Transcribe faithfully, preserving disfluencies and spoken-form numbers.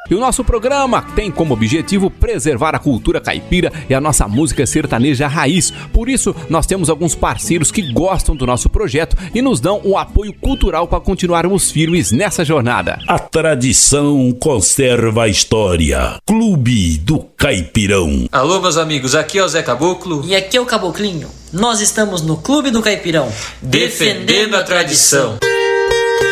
E o nosso programa tem como objetivo preservar a cultura caipira e a nossa música sertaneja raiz. Por isso, nós temos alguns parceiros que gostam do nosso projeto e nos dão um apoio cultural para continuarmos firmes nessa jornada. A tradição conserva a história. Clube do Caipirão. Alô, meus amigos, aqui é o Zé Caboclo. E aqui é o Caboclinho. Nós estamos no Clube do Caipirão, defendendo a tradição.